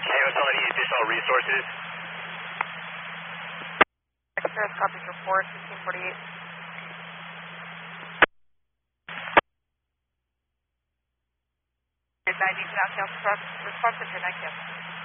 Hotel, any additional resources? Express copies report 1548. Responsive for 9 PM.